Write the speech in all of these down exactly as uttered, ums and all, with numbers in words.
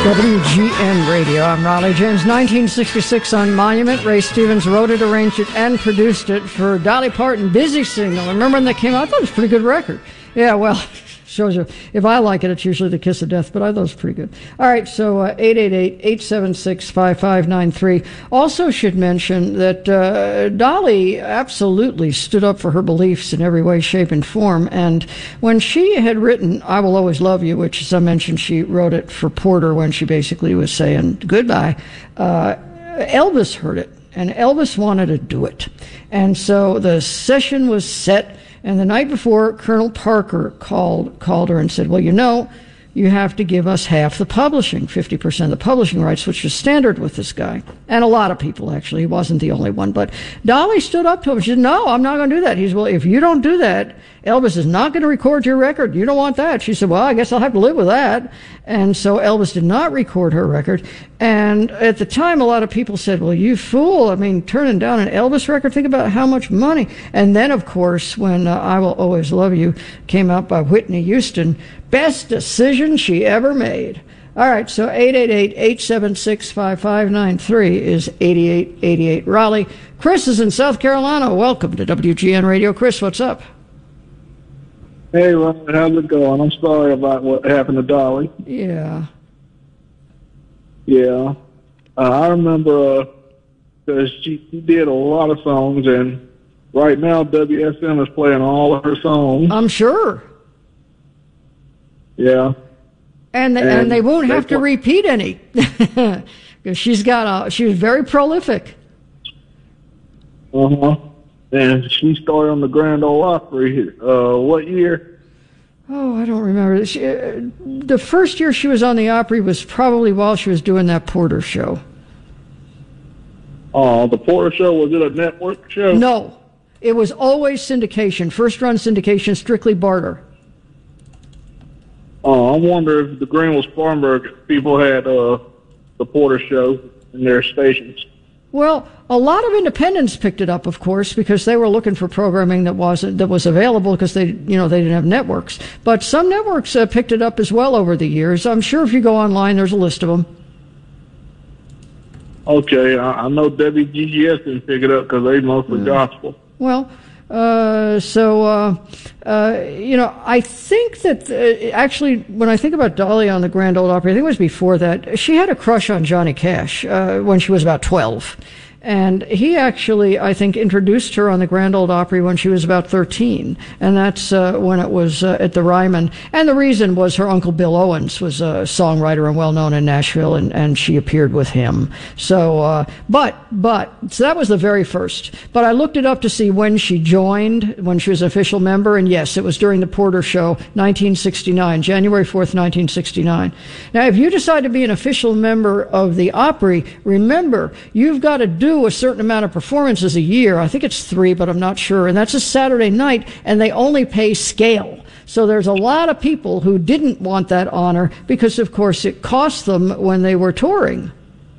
W G N Radio. I'm Raleigh James. nineteen sixty-six on Monument. Ray Stevens wrote it, arranged it, and produced it for Dolly Parton. Busy Signal. Remember when that came out? I thought it was a pretty good record. Yeah, well, shows you. If I like it, it's usually The Kiss of Death, but I thought it was pretty good. All right, so uh, eight eight eight, eight seven six, five five nine three. Also should mention that uh, Dolly absolutely stood up for her beliefs in every way, shape, and form. And when she had written I Will Always Love You, which, as I mentioned, she wrote it for Porter when she basically was saying goodbye, uh, Elvis heard it, and Elvis wanted to do it. And so the session was set. And the night before, Colonel Parker called called her and said, well, you know, you have to give us half the publishing, fifty percent of the publishing rights, which is standard with this guy. And a lot of people, actually. He wasn't the only one. But Dolly stood up to him. She said, no, I'm not going to do that. He said, well, if you don't do that, Elvis is not going to record your record. You don't want that. She said, well, I guess I'll have to live with that. And so Elvis did not record her record. And at the time, a lot of people said, well, you fool. I mean, turning down an Elvis record, think about how much money. And then, of course, when uh, I Will Always Love You came out by Whitney Houston, best decision she ever made. All right, so eight eight eight, eight seven six, five five nine three is eighty-eight eighty-eight Raleigh. Chris is in South Carolina. Welcome to W G N Radio. Chris, what's up? Hey, Ron, how's it going? I'm sorry about what happened to Dolly. Yeah. Yeah. Uh, I remember because uh, she, she did a lot of songs, and right now W S M is playing all of her songs. I'm sure. Yeah. And the, and, and they won't have to repeat any because she's got a she was very prolific. Uh huh. And she started on the Grand Ole Opry. Uh, what year? Oh, I don't remember. She, uh, the first year she was on the Opry was probably while she was doing that Porter show. Oh, uh, the Porter show, was it a network show? No, it was always syndication. First run syndication, strictly barter. Oh, I wonder if the Greenville-Spartanburg people had uh, the Porter show in their stations. Well, a lot of independents picked it up, of course, because they were looking for programming that wasn't that was available because they, you know, they didn't have networks. But some networks uh, picked it up as well over the years. I'm sure if you go online, there's a list of them. Okay, I, I know W G G S didn't pick it up because they mostly yeah. gospel. Well. Uh, so, uh, uh, you know, I think that, uh, actually, when I think about Dolly on the Grand Ole Opry, I think it was before that, she had a crush on Johnny Cash, uh, when she was about twelve. And he actually, I think, introduced her on the Grand Ole Opry when she was about thirteen. And that's uh, when it was uh, at the Ryman. And the reason was her uncle Bill Owens was a songwriter and well-known in Nashville, and, and she appeared with him. So, uh, but, but, so that was the very first. But I looked it up to see when she joined, when she was an official member, and yes, it was during the Porter show, nineteen sixty-nine, January fourth, nineteen sixty-nine. Now, if you decide to be an official member of the Opry, remember, you've got to do a certain amount of performances a year. I think it's three, but I'm not sure. And that's a Saturday night, and they only pay scale. So there's a lot of people who didn't want that honor because, of course, it cost them when they were touring.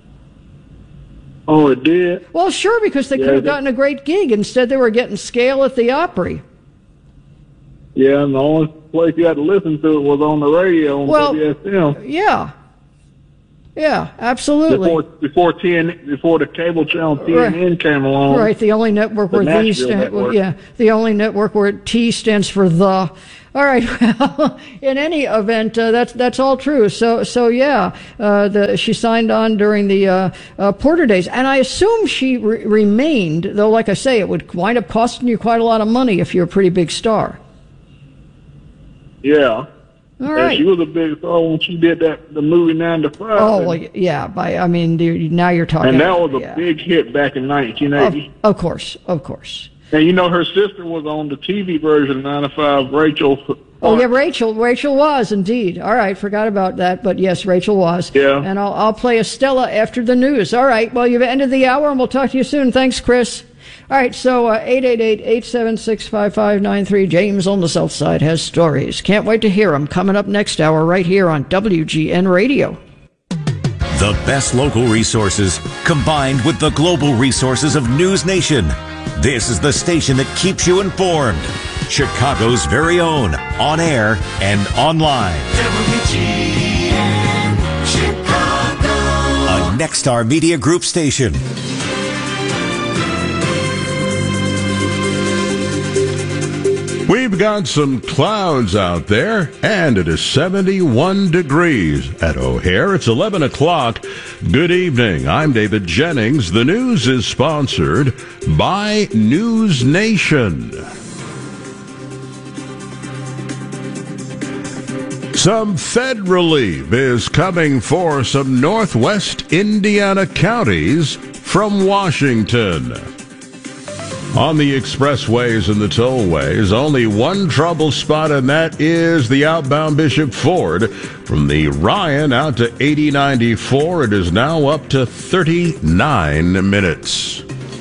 Oh, it did? Well, sure, because they yeah, could have gotten a great gig. Instead, they were getting scale at the Opry. Yeah, and the only place you had to listen to it was on the radio on well, W S M. Yeah. Yeah, absolutely. Before before T N before the cable channel T N N right. came along. Right, the only network the where the stand, well, yeah, the only network where T stands for the. All right. Well, in any event, uh, that's that's all true. So so yeah, uh, the, she signed on during the uh, uh, Porter days, and I assume she re- remained. Though, like I say, it would wind up costing you quite a lot of money if you're a pretty big star. Yeah. All right. And she was a big star when she did that the movie Nine to Five. Oh, well, yeah. By I mean, now you're talking. And that was a yeah. big hit back in nineteen eighty. Of, of course, of course. And you know, her sister was on the T V version of Nine to Five. Rachel. Oh yeah, Rachel. Rachel was indeed. All right, forgot about that, but yes, Rachel was. Yeah. And I'll I'll play Estella after the news. All right. Well, you've ended the hour, and we'll talk to you soon. Thanks, Chris. All right, so uh, eight eight eight, eight seven six, five five nine three. James on the South Side has stories. Can't wait to hear them coming up next hour right here on W G N Radio. The best local resources combined with the global resources of News Nation. This is the station that keeps you informed. Chicago's very own, on air and online. W G N Chicago. Nexstar Media Group station. We've got some clouds out there, and it is seventy-one degrees at O'Hare. It's eleven o'clock. Good evening. I'm David Jennings. The news is sponsored by News Nation. Some Fed relief is coming for some Northwest Indiana counties from Washington. On the expressways and the tollways, only one trouble spot, and that is the outbound Bishop Ford. From the Ryan out to eighty ninety-four, it is now up to thirty-nine minutes.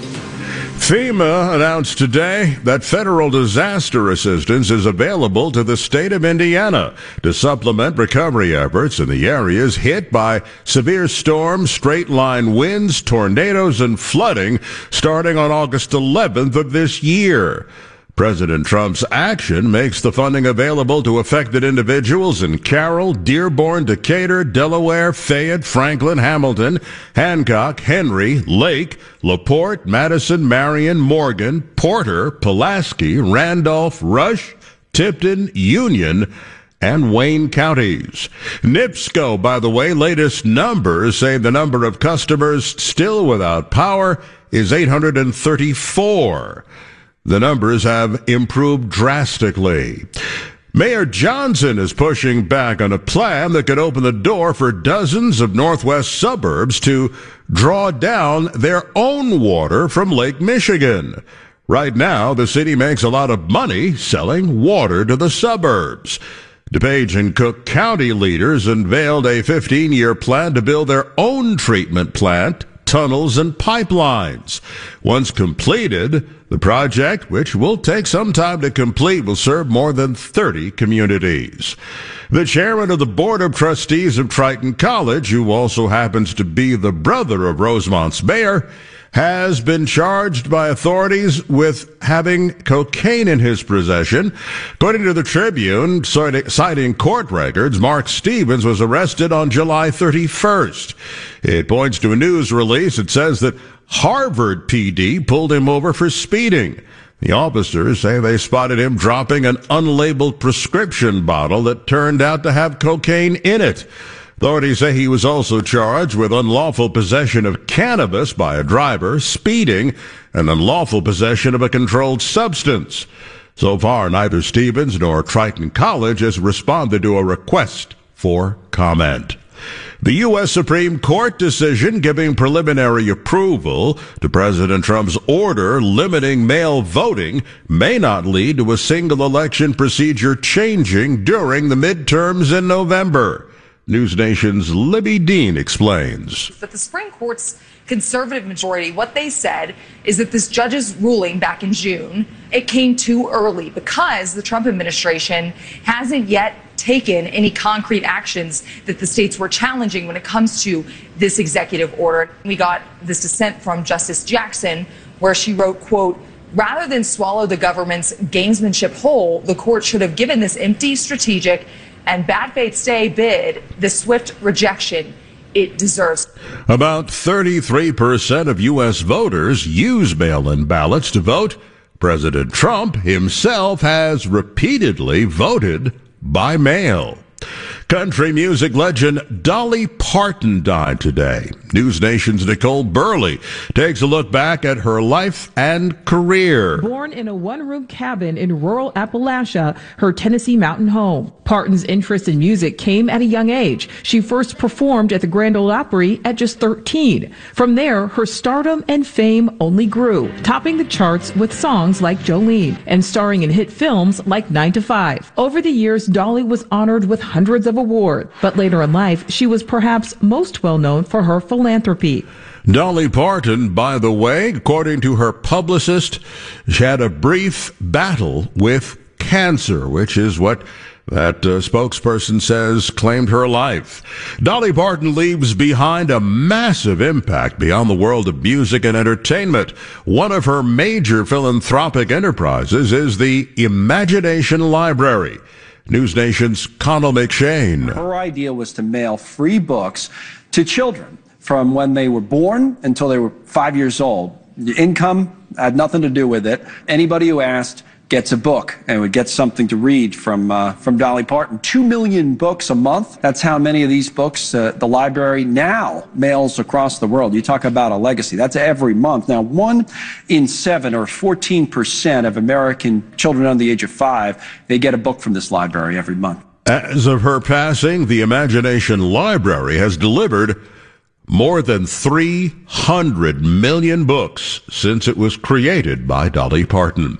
FEMA announced today that federal disaster assistance is available to the state of Indiana to supplement recovery efforts in the areas hit by severe storms, straight-line winds, tornadoes, and flooding starting on August eleventh of this year. President Trump's action makes the funding available to affected individuals in Carroll, Dearborn, Decatur, Delaware, Fayette, Franklin, Hamilton, Hancock, Henry, Lake, LaPorte, Madison, Marion, Morgan, Porter, Pulaski, Randolph, Rush, Tipton, Union, and Wayne counties. NIPSCO, by the way, latest numbers say the number of customers still without power is eight hundred thirty-four. The numbers have improved drastically. Mayor Johnson is pushing back on a plan that could open the door for dozens of Northwest suburbs to draw down their own water from Lake Michigan. Right now, the city makes a lot of money selling water to the suburbs. DuPage and Cook County leaders unveiled a fifteen-year plan to build their own treatment plant, tunnels, and pipelines. Once completed, the project, which will take some time to complete, will serve more than thirty communities. The chairman of the Board of Trustees of Triton College, who also happens to be the brother of Rosemont's mayor, has been charged by authorities with having cocaine in his possession. According to the Tribune, citing court records, Mark Stevens was arrested on July thirty-first. It points to a news release that says that Harvard P D pulled him over for speeding. The officers say they spotted him dropping an unlabeled prescription bottle that turned out to have cocaine in it. Authorities say he was also charged with unlawful possession of cannabis by a driver, speeding, and unlawful possession of a controlled substance. So far, neither Stevens nor Triton College has responded to a request for comment. The U S Supreme Court decision giving preliminary approval to President Trump's order limiting mail voting may not lead to a single election procedure changing during the midterms in November. News Nation's Libby Dean explains. But the Supreme Court's conservative majority, what they said is that this judge's ruling back in June, it came too early because the Trump administration hasn't yet taken any concrete actions that the states were challenging when it comes to this executive order. We got this dissent from Justice Jackson where she wrote, quote, rather than swallow the government's gamesmanship whole, the court should have given this empty strategic and bad faith stay bid the swift rejection it deserves. About thirty-three percent of U S voters use mail-in ballots to vote. President Trump himself has repeatedly voted by mail. Country music legend Dolly Parton died today. News Nation's Nicole Burley takes a look back at her life and career. Born in a one-room cabin in rural Appalachia, her Tennessee mountain home, Parton's interest in music came at a young age. She first performed at the Grand Ole Opry at just thirteen. From there, her stardom and fame only grew, topping the charts with songs like Jolene and starring in hit films like nine to five. Over the years, Dolly was honored with hundreds of awards, but later in life, she was perhaps most well known for her philanthropy. Dolly Parton, by the way, according to her publicist, she had a brief battle with cancer, which is what that uh, spokesperson says claimed her life. Dolly Parton leaves behind a massive impact beyond the world of music and entertainment. One of her major philanthropic enterprises is the Imagination Library. News Nation's Connell McShane. Her idea was to mail free books to children from when they were born until they were five years old. The income had nothing to do with it. Anybody who asked gets a book and would get something to read from uh, from Dolly Parton. Two million books a month. That's how many of these books uh, the library now mails across the world. You talk about a legacy. That's every month. Now, one in seven, or fourteen percent of American children under the age of five, they get a book from this library every month. As of her passing, the Imagination Library has delivered more than three hundred million books since it was created by Dolly Parton.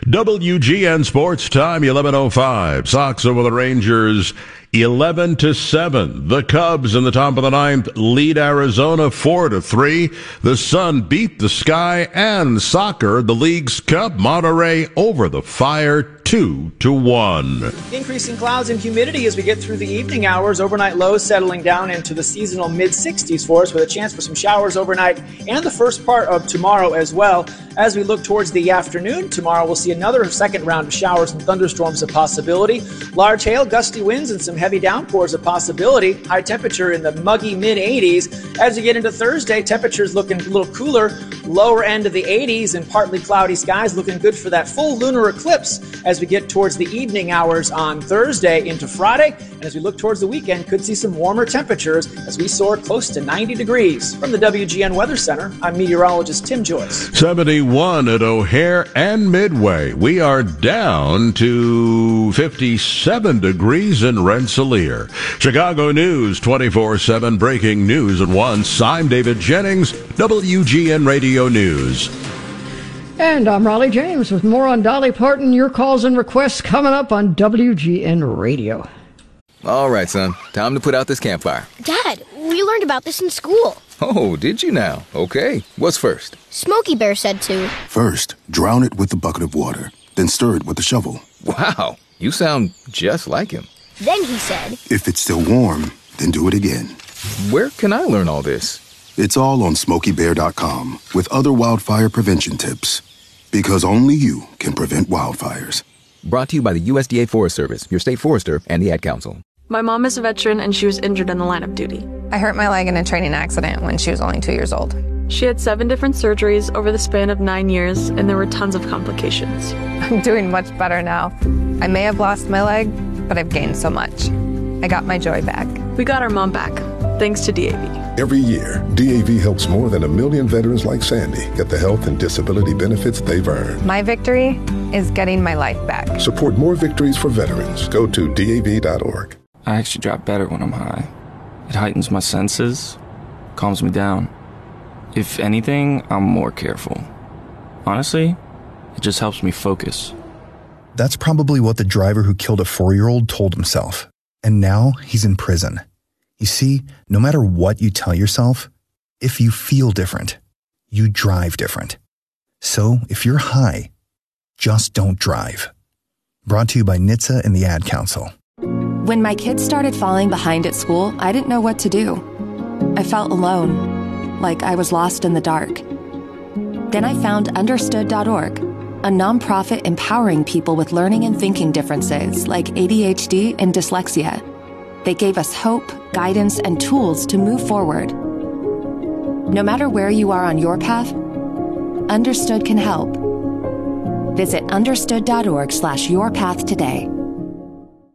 W G N Sports Time, eleven oh five. Sox over the Rangers, eleven to seven. The Cubs in the top of the ninth lead Arizona four to three. The Sun beat the Sky, and soccer, the League's Cup, Monterey over the Fire two to one. Increasing clouds and humidity as we get through the evening hours. Overnight lows settling down into the seasonal mid sixties for us, with a chance for some showers overnight and the first part of tomorrow as well. As we look towards the afternoon, tomorrow we'll see another second round of showers and thunderstorms a possibility. Large hail, gusty winds, and some heavy downpours a possibility. High temperature in the muggy mid eighties. As we get into Thursday, temperatures looking a little cooler, lower end of the eighties, and partly cloudy skies looking good for that full lunar eclipse as we get towards the evening hours on Thursday into Friday. And as we look towards the weekend, could see some warmer temperatures as we soar close to ninety degrees. From the W G N Weather Center, I'm meteorologist Tim Joyce. seventy-one at O'Hare and Midway. We are down to fifty-seven degrees in Rensselaer. Chicago News, twenty-four seven breaking news at once. I'm David Jennings, W G N Radio News. And I'm Raleigh James with more on Dolly Parton. Your calls and requests coming up on W G N Radio. All right, son. Time to put out this campfire. Dad, we learned about this in school. Oh, did you now? Okay. What's first? Smokey Bear said to. First, drown it with a bucket of water. Then stir it with a shovel. Wow. You sound just like him. Then he said, if it's still warm, then do it again. Where can I learn all this? It's all on smokey bear dot com with other wildfire prevention tips. Because only you can prevent wildfires. Brought to you by the U S D A Forest Service, your state forester, and the Ad Council. My mom is a veteran and she was injured in the line of duty. I hurt my leg in a training accident when she was only two years old. She had seven different surgeries over the span of nine years, and there were tons of complications. I'm doing much better now. I may have lost my leg, but I've gained so much. I got my joy back. We got our mom back, thanks to D A V. Every year, D A V helps more than a million veterans like Sandy get the health and disability benefits they've earned. My victory is getting my life back. Support more victories for veterans. Go to D A V dot org. I actually drive better when I'm high. It heightens my senses, calms me down. If anything, I'm more careful. Honestly, it just helps me focus. That's probably what the driver who killed a four-year-old told himself. And now he's in prison. You see, no matter what you tell yourself, if you feel different, you drive different. So if you're high, just don't drive. Brought to you by N H T S A and the Ad Council. When my kids started falling behind at school, I didn't know what to do. I felt alone, like I was lost in the dark. Then I found understood dot org, a nonprofit empowering people with learning and thinking differences like A D H D and dyslexia. They gave us hope, guidance, and tools to move forward. No matter where you are on your path, Understood can help. Visit understood dot org slash your path today.